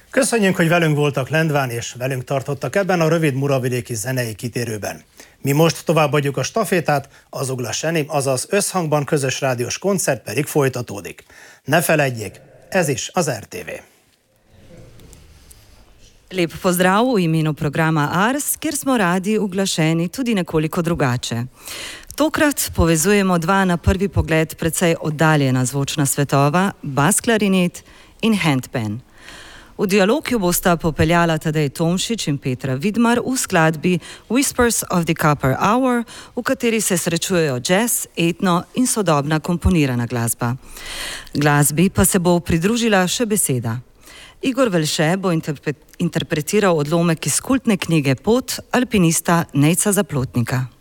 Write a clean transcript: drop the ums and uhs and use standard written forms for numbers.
Köszönjük, hogy velünk voltak Lendván és velünk tartottak ebben a rövid muravidéki zenei kitérőben. Mi most továbbadjuk a stafétát, az Uglasenim, azaz összhangban közös rádiós koncert pedig folytatódik. Ne feledjék, ez is az RTV. Lep pozdrav v imenu programa Ars, kjer smo radi uglašeni tudi nekoliko drugače. Tokrat povezujemo dva na prvi pogled precej oddaljena zvočna svetova, bas klarinet in handpan. V dialog jo bosta popeljala Tadej Tomšič in Petra Vidmar v skladbi Whispers of the Copper Hour, v kateri se srečujejo jazz, etno in sodobna komponirana glasba. Glasbi pa se bo pridružila še beseda. Igor Velše bo interpretiral odlomek iz kultne knjige Pot alpinista Nejca Zaplotnika.